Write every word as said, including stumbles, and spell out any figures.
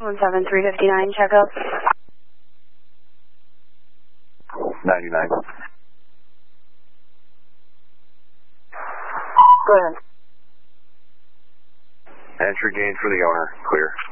one seven three fifty-nine, checkup. ninety-nine. Go ahead. Entry gain for the owner. Clear.